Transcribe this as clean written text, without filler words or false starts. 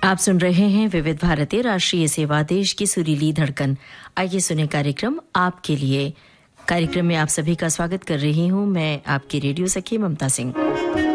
आप सुन रहे हैं विविध भारती राष्ट्रीय सेवा, देश की सुरीली धड़कन। आइए सुने कार्यक्रम आपके लिए। कार्यक्रम में आप सभी का स्वागत कर रही हूं मैं, आपकी रेडियो सखी ममता सिंह।